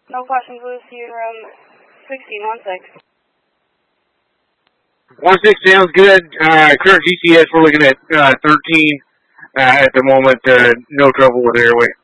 No questions, Lucy, in room 1616. 16 sounds good. Current GCS, we're looking at 13 at the moment. No trouble with airway.